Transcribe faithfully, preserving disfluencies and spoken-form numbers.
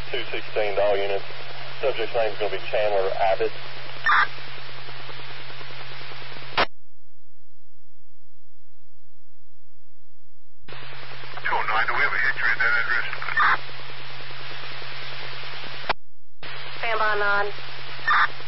two sixteen to all units. Subject's name is going to be Chandler Abbott. two oh nine, do we have a history at that address? Stand by nine.